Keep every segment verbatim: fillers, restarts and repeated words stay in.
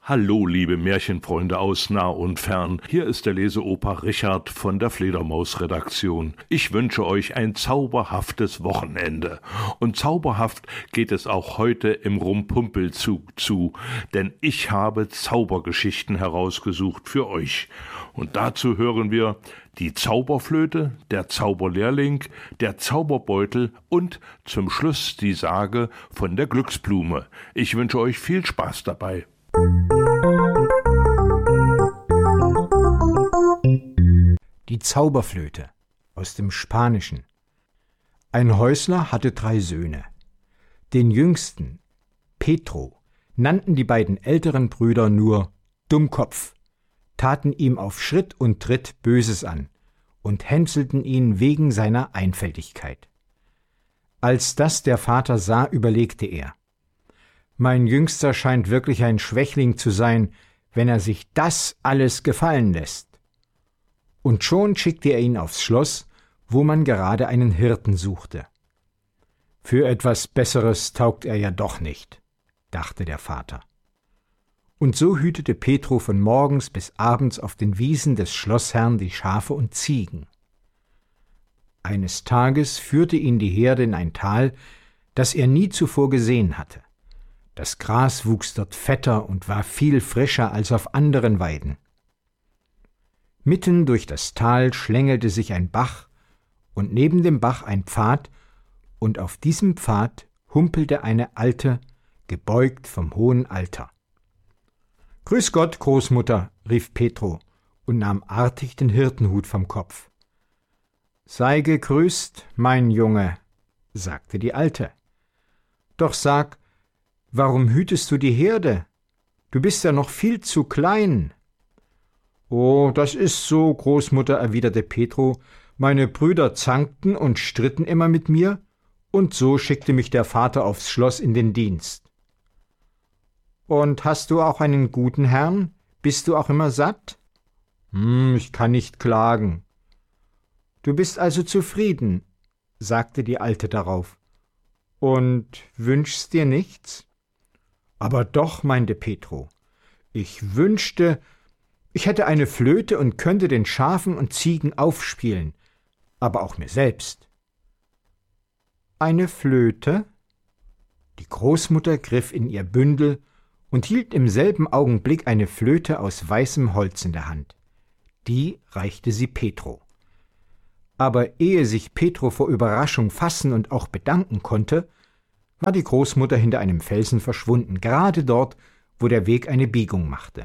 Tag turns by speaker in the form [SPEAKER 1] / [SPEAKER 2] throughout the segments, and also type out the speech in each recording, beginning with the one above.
[SPEAKER 1] Hallo, liebe Märchenfreunde aus nah und fern. Hier ist der Leseoper Richard von der Fledermaus-Redaktion. Ich wünsche euch ein zauberhaftes Wochenende. Und zauberhaft geht es auch heute im Rumpumpelzug zu, denn ich habe Zaubergeschichten herausgesucht für euch. Und dazu hören wir die Zauberflöte, der Zauberlehrling, der Zauberbeutel und zum Schluss die Sage von der Glücksblume. Ich wünsche euch viel Spaß dabei.
[SPEAKER 2] Die Zauberflöte aus dem Spanischen. Ein Häusler hatte drei Söhne. Den jüngsten, Petro, nannten die beiden älteren Brüder nur Dummkopf, taten ihm auf Schritt und Tritt Böses an und hänselten ihn wegen seiner Einfältigkeit. Als das der Vater sah, überlegte er: Mein Jüngster scheint wirklich ein Schwächling zu sein, wenn er sich das alles gefallen lässt. Und schon schickte er ihn aufs Schloss, wo man gerade einen Hirten suchte. Für etwas Besseres taugt er ja doch nicht, dachte der Vater. Und so hütete Petro von morgens bis abends auf den Wiesen des Schlossherrn die Schafe und Ziegen. Eines Tages führte ihn die Herde in ein Tal, das er nie zuvor gesehen hatte. Das Gras wuchs dort fetter und war viel frischer als auf anderen Weiden. Mitten durch das Tal schlängelte sich ein Bach und neben dem Bach ein Pfad, und auf diesem Pfad humpelte eine Alte, gebeugt vom hohen Alter. »Grüß Gott, Großmutter«, rief Petro und nahm artig den Hirtenhut vom Kopf. »Sei gegrüßt, mein Junge«, sagte die Alte. »Doch sag, warum hütest du die Herde? Du bist ja noch viel zu klein.« »Oh, das ist so, Großmutter«, erwiderte Petro, »meine Brüder zankten und stritten immer mit mir, und so schickte mich der Vater aufs Schloss in den Dienst.« »Und hast du auch einen guten Herrn? Bist du auch immer satt?« »Hm, ich kann nicht klagen.« »Du bist also zufrieden«, sagte die Alte darauf, »und wünschst dir nichts?« »Aber doch«, meinte Petro, »ich wünschte, ich hätte eine Flöte und könnte den Schafen und Ziegen aufspielen, aber auch mir selbst.« »Eine Flöte?« Die Großmutter griff in ihr Bündel und hielt im selben Augenblick eine Flöte aus weißem Holz in der Hand. Die reichte sie Petro. Aber ehe sich Petro vor Überraschung fassen und auch bedanken konnte, war die Großmutter hinter einem Felsen verschwunden, gerade dort, wo der Weg eine Biegung machte.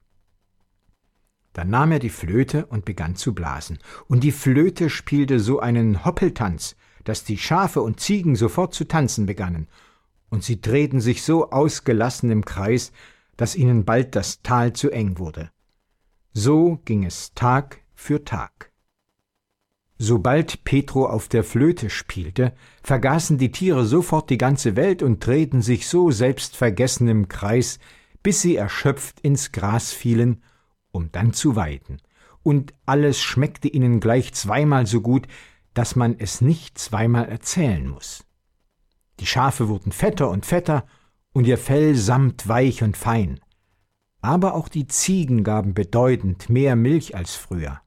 [SPEAKER 2] Dann nahm er die Flöte und begann zu blasen, und die Flöte spielte so einen Hoppeltanz, dass die Schafe und Ziegen sofort zu tanzen begannen, und sie drehten sich so ausgelassen im Kreis, dass ihnen bald das Tal zu eng wurde. So ging es Tag für Tag. Sobald Petro auf der Flöte spielte, vergaßen die Tiere sofort die ganze Welt und drehten sich so selbstvergessen im Kreis, bis sie erschöpft ins Gras fielen, um dann zu weiden. Und alles schmeckte ihnen gleich zweimal so gut, dass man es nicht zweimal erzählen muß. Die Schafe wurden fetter und fetter und ihr Fell samtweich und fein. Aber auch die Ziegen gaben bedeutend mehr Milch als früher.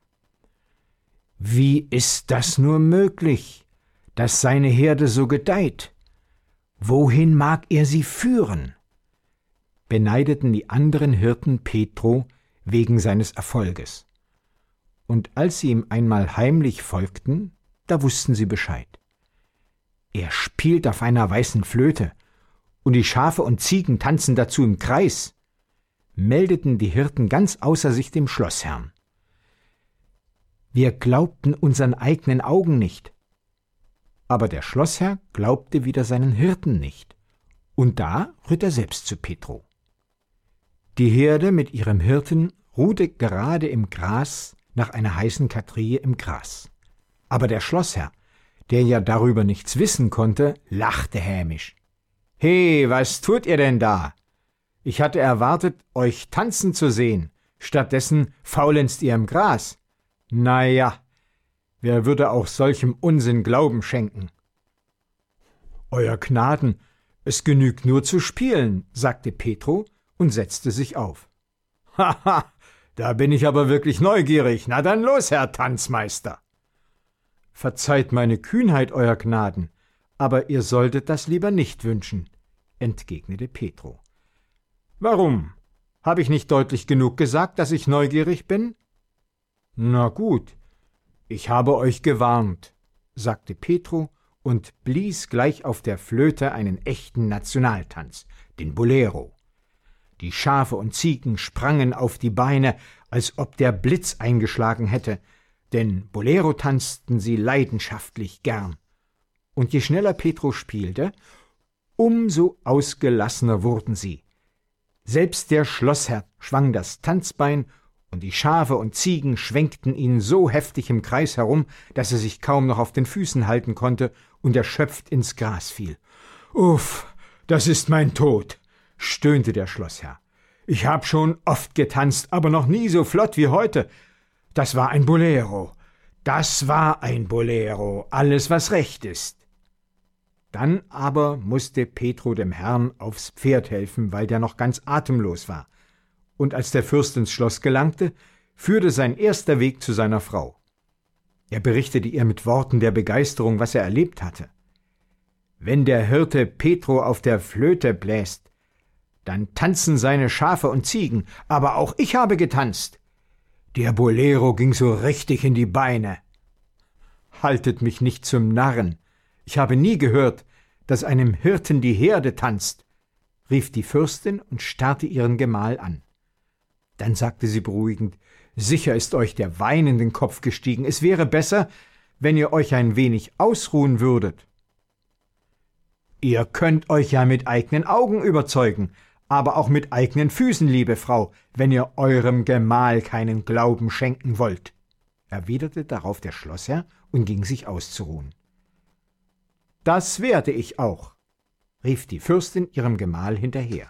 [SPEAKER 2] »Wie ist das nur möglich, dass seine Herde so gedeiht? Wohin mag er sie führen?« beneideten die anderen Hirten Petro wegen seines Erfolges. Und als sie ihm einmal heimlich folgten, da wussten sie Bescheid. Er spielt auf einer weißen Flöte, und die Schafe und Ziegen tanzen dazu im Kreis, meldeten die Hirten ganz außer sich dem Schlossherrn. Wir glaubten unseren eigenen Augen nicht. Aber der Schlossherr glaubte wieder seinen Hirten nicht, und da ritt er selbst zu Petro. Die Herde mit ihrem Hirten ruhte gerade im Gras nach einer heißen Katrie im Gras. Aber der Schlossherr, der ja darüber nichts wissen konnte, lachte hämisch. »He, was tut ihr denn da? Ich hatte erwartet, euch tanzen zu sehen. Stattdessen faulenzt ihr im Gras. Na ja, wer würde auch solchem Unsinn Glauben schenken?« »Euer Gnaden, es genügt nur zu spielen«, sagte Petro und setzte sich auf. »Haha, da bin ich aber wirklich neugierig. Na dann los, Herr Tanzmeister!« »Verzeiht meine Kühnheit, Euer Gnaden, aber ihr solltet das lieber nicht wünschen«, entgegnete Petro. »Warum? Habe ich nicht deutlich genug gesagt, dass ich neugierig bin?« »Na gut, ich habe euch gewarnt«, sagte Petro und blies gleich auf der Flöte einen echten Nationaltanz, den Bolero. Die Schafe und Ziegen sprangen auf die Beine, als ob der Blitz eingeschlagen hätte, denn Bolero tanzten sie leidenschaftlich gern. Und je schneller Petro spielte, umso ausgelassener wurden sie. Selbst der Schlossherr schwang das Tanzbein, und die Schafe und Ziegen schwenkten ihn so heftig im Kreis herum, dass er sich kaum noch auf den Füßen halten konnte und erschöpft ins Gras fiel. »Uff, das ist mein Tod«, stöhnte der Schlossherr. »Ich hab schon oft getanzt, aber noch nie so flott wie heute. Das war ein Bolero. Das war ein Bolero, alles was recht ist.« Dann aber musste Petro dem Herrn aufs Pferd helfen, weil der noch ganz atemlos war. Und als der Fürst ins Schloss gelangte, führte sein erster Weg zu seiner Frau. Er berichtete ihr mit Worten der Begeisterung, was er erlebt hatte. »Wenn der Hirte Petro auf der Flöte bläst, dann tanzen seine Schafe und Ziegen, aber auch ich habe getanzt. Der Bolero ging so richtig in die Beine.« »Haltet mich nicht zum Narren. Ich habe nie gehört, dass einem Hirten die Herde tanzt«, rief die Fürstin und starrte ihren Gemahl an. Dann sagte sie beruhigend: »Sicher ist euch der Wein in den Kopf gestiegen. Es wäre besser, wenn ihr euch ein wenig ausruhen würdet.« »Ihr könnt euch ja mit eigenen Augen überzeugen, aber auch mit eigenen Füßen, liebe Frau, wenn ihr eurem Gemahl keinen Glauben schenken wollt«, erwiderte darauf der Schlossherr und ging sich auszuruhen. »Das werde ich auch«, rief die Fürstin ihrem Gemahl hinterher.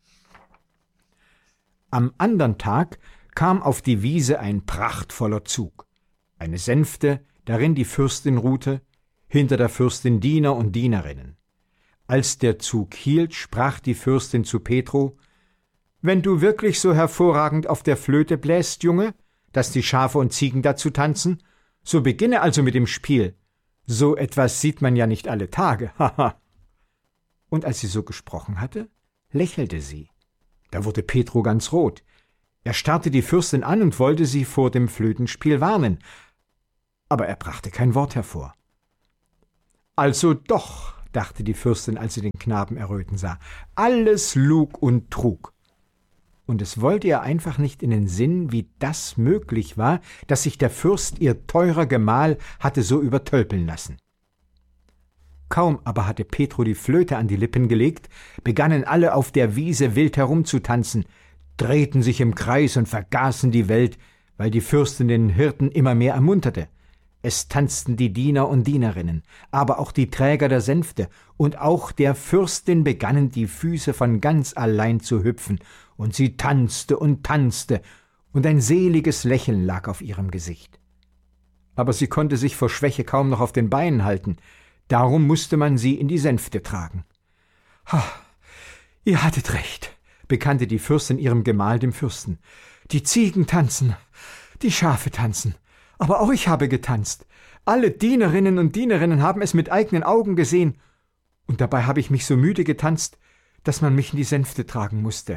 [SPEAKER 2] Am andern Tag kam auf die Wiese ein prachtvoller Zug, eine Sänfte, darin die Fürstin ruhte, hinter der Fürstin Diener und Dienerinnen. Als der Zug hielt, sprach die Fürstin zu Petro: »Wenn du wirklich so hervorragend auf der Flöte bläst, Junge, dass die Schafe und Ziegen dazu tanzen, so beginne also mit dem Spiel. So etwas sieht man ja nicht alle Tage, haha.« Und als sie so gesprochen hatte, lächelte sie. Da wurde Petro ganz rot. Er starrte die Fürstin an und wollte sie vor dem Flötenspiel warnen, aber er brachte kein Wort hervor. »Also doch«, dachte die Fürstin, als sie den Knaben erröten sah, »alles Lug und Trug.« Und es wollte ihr einfach nicht in den Sinn, wie das möglich war, dass sich der Fürst, ihr teurer Gemahl, hatte so übertölpeln lassen. Kaum aber hatte Petro die Flöte an die Lippen gelegt, begannen alle auf der Wiese wild herumzutanzen, drehten sich im Kreis und vergaßen die Welt, weil die Fürstin den Hirten immer mehr ermunterte. Es tanzten die Diener und Dienerinnen, aber auch die Träger der Sänfte, und auch der Fürstin begannen die Füße von ganz allein zu hüpfen, und sie tanzte und tanzte, und ein seliges Lächeln lag auf ihrem Gesicht. Aber sie konnte sich vor Schwäche kaum noch auf den Beinen halten, darum musste man sie in die Sänfte tragen. »Ha, ihr hattet recht«, bekannte die Fürstin ihrem Gemahl dem Fürsten. »Die Ziegen tanzen, die Schafe tanzen, aber auch ich habe getanzt. Alle Dienerinnen und Dienerinnen haben es mit eigenen Augen gesehen, und dabei habe ich mich so müde getanzt, dass man mich in die Sänfte tragen musste.«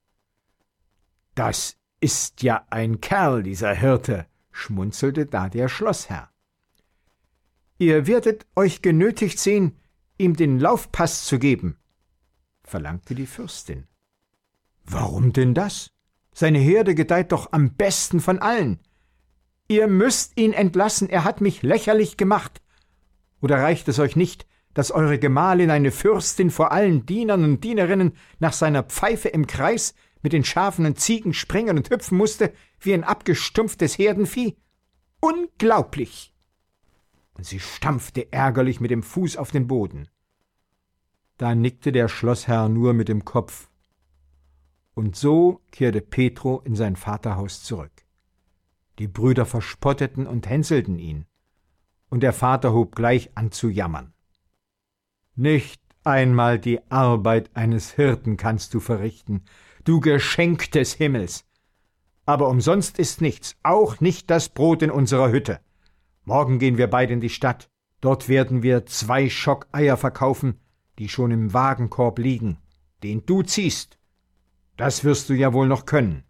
[SPEAKER 2] »Das ist ja ein Kerl, dieser Hirte«, schmunzelte da der Schlossherr. »Ihr werdet euch genötigt sehen, ihm den Laufpass zu geben«, verlangte die Fürstin. »Warum denn das? Seine Herde gedeiht doch am besten von allen. Ihr müsst ihn entlassen, er hat mich lächerlich gemacht. Oder reicht es euch nicht, dass eure Gemahlin, eine Fürstin vor allen Dienern und Dienerinnen, nach seiner Pfeife im Kreis mit den Schafen und Ziegen springen und hüpfen musste, wie ein abgestumpftes Herdenvieh? Unglaublich!« Und sie stampfte ärgerlich mit dem Fuß auf den Boden. Da nickte der Schlossherr nur mit dem Kopf. Und so kehrte Petro in sein Vaterhaus zurück. Die Brüder verspotteten und hänselten ihn, und der Vater hob gleich an zu jammern. »Nicht Einmal die Arbeit eines Hirten kannst du verrichten, du Geschenk des Himmels. Aber umsonst ist nichts, auch nicht das Brot in unserer Hütte. Morgen gehen wir beide in die Stadt. Dort werden wir zwei Schock Eier verkaufen, die schon im Wagenkorb liegen, den du ziehst. Das wirst du ja wohl noch können.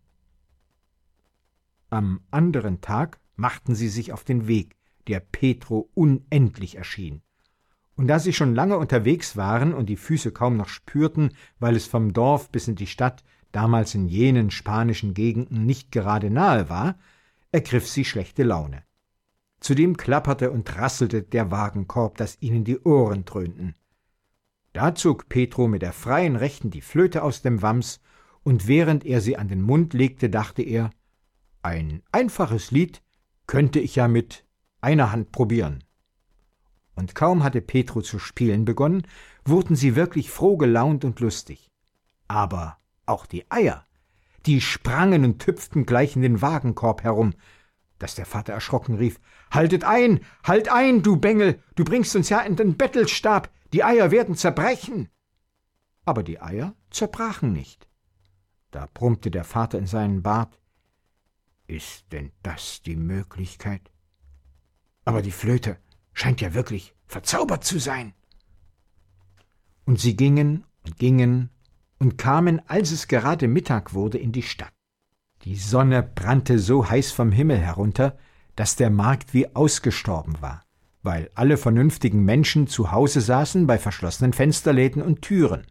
[SPEAKER 2] Am anderen Tag machten sie sich auf den Weg, der Petro unendlich erschien. Und da sie schon lange unterwegs waren und die Füße kaum noch spürten, weil es vom Dorf bis in die Stadt damals in jenen spanischen Gegenden nicht gerade nahe war, ergriff sie schlechte Laune. Zudem klapperte und rasselte der Wagenkorb, dass ihnen die Ohren dröhnten. Da zog Petro mit der freien Rechten die Flöte aus dem Wams, und während er sie an den Mund legte, dachte er, ein einfaches Lied könnte ich ja mit einer Hand probieren. Und kaum hatte Petro zu spielen begonnen, wurden sie wirklich froh gelaunt und lustig. Aber auch die Eier, die sprangen und hüpften gleich in den Wagenkorb herum, dass der Vater erschrocken rief, »Haltet ein, halt ein, du Bengel, du bringst uns ja in den Bettelstab, die Eier werden zerbrechen!« Aber die Eier zerbrachen nicht. Da brummte der Vater in seinen Bart, »Ist denn das die Möglichkeit? Aber die Flöte scheint ja wirklich verzaubert zu sein.« Und sie gingen und gingen und kamen, als es gerade Mittag wurde, in die Stadt. Die Sonne brannte so heiß vom Himmel herunter, dass der Markt wie ausgestorben war, weil alle vernünftigen Menschen zu Hause saßen bei verschlossenen Fensterläden und Türen.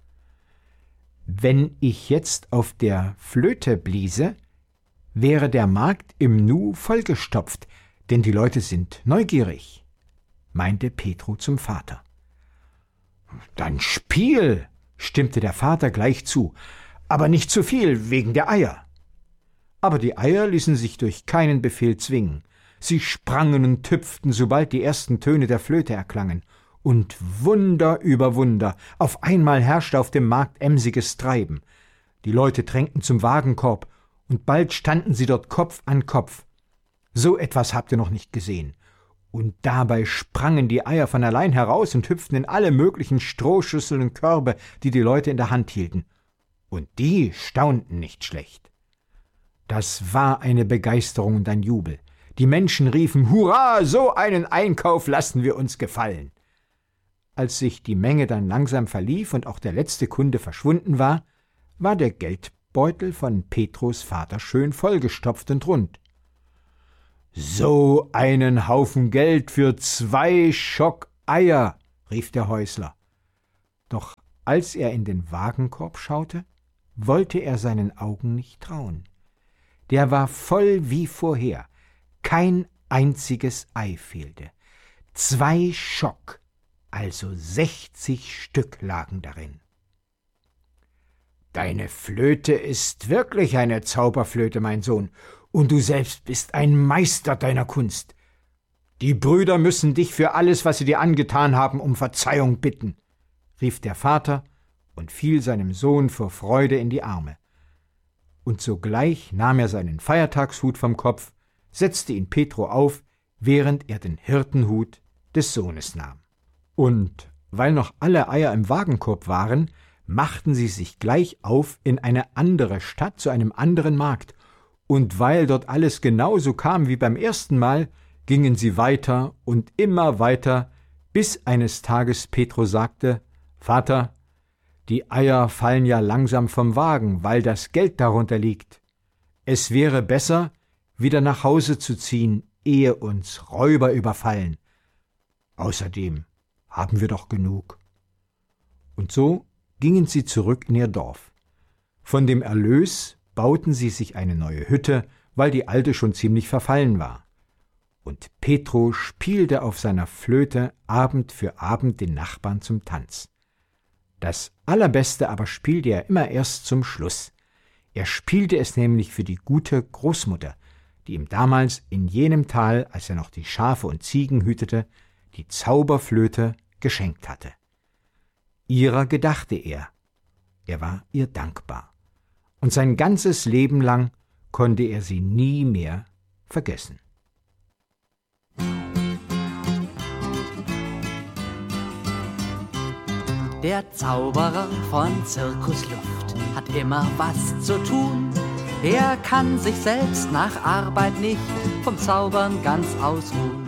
[SPEAKER 2] Wenn ich jetzt auf der Flöte bliese, wäre der Markt im Nu vollgestopft, denn die Leute sind neugierig, meinte Petro zum Vater. »Dann spiel«, stimmte der Vater gleich zu, »aber nicht zu viel wegen der Eier.« Aber die Eier ließen sich durch keinen Befehl zwingen. Sie sprangen und hüpften, sobald die ersten Töne der Flöte erklangen. Und Wunder über Wunder, auf einmal herrschte auf dem Markt emsiges Treiben. Die Leute drängten zum Wagenkorb, und bald standen sie dort Kopf an Kopf. So etwas habt ihr noch nicht gesehen. Und dabei sprangen die Eier von allein heraus und hüpften in alle möglichen Strohschüsseln und Körbe, die die Leute in der Hand hielten. Und die staunten nicht schlecht. Das war eine Begeisterung und ein Jubel. Die Menschen riefen, »Hurra, so einen Einkauf lassen wir uns gefallen!« Als sich die Menge dann langsam verlief und auch der letzte Kunde verschwunden war, war der Geldbeutel von Petros Vater schön vollgestopft und rund. »So einen Haufen Geld für zwei Schock Eier«, rief der Häusler. Doch als er in den Wagenkorb schaute, wollte er seinen Augen nicht trauen. Der war voll wie vorher, kein einziges Ei fehlte. Zwei Schock, also sechzig Stück lagen darin. »Deine Flöte ist wirklich eine Zauberflöte, mein Sohn, und du selbst bist ein Meister deiner Kunst. Die Brüder müssen dich für alles, was sie dir angetan haben, um Verzeihung bitten«, rief der Vater und fiel seinem Sohn vor Freude in die Arme. Und sogleich nahm er seinen Feiertagshut vom Kopf, setzte ihn Petro auf, während er den Hirtenhut des Sohnes nahm. Und weil noch alle Eier im Wagenkorb waren, machten sie sich gleich auf in eine andere Stadt zu einem anderen Markt, und weil dort alles genauso kam wie beim ersten Mal, gingen sie weiter und immer weiter, bis eines Tages Petro sagte, »Vater, die Eier fallen ja langsam vom Wagen, weil das Geld darunter liegt. Es wäre besser, wieder nach Hause zu ziehen, ehe uns Räuber überfallen. Außerdem haben wir doch genug.« Und so gingen sie zurück in ihr Dorf. Von dem Erlös bauten sie sich eine neue Hütte, weil die alte schon ziemlich verfallen war. Und Petro spielte auf seiner Flöte Abend für Abend den Nachbarn zum Tanz. Das Allerbeste aber spielte er immer erst zum Schluss. Er spielte es nämlich für die gute Großmutter, die ihm damals in jenem Tal, als er noch die Schafe und Ziegen hütete, die Zauberflöte geschenkt hatte. Ihrer gedachte er. Er war ihr dankbar. Und sein ganzes Leben lang konnte er sie nie mehr vergessen.
[SPEAKER 3] Der Zauberer von Zirkusluft hat immer was zu tun. Er kann sich selbst nach Arbeit nicht vom Zaubern ganz ausruhen.